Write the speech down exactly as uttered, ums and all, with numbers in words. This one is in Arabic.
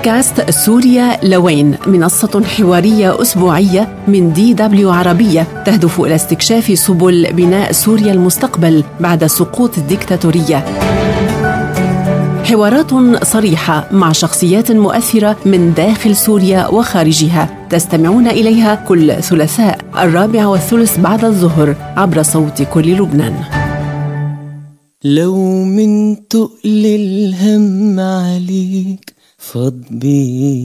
بودكاست سوريا لوين، منصة حوارية أسبوعية من دي دبليو عربية تهدف إلى استكشاف سبل بناء سوريا المستقبل بعد سقوط الديكتاتورية. حوارات صريحة مع شخصيات مؤثرة من داخل سوريا وخارجها، تستمعون إليها كل ثلاثاء الرابع والثلث بعد الظهر عبر صوت كل لبنان. لو من تقل الهم عليك فاض بيه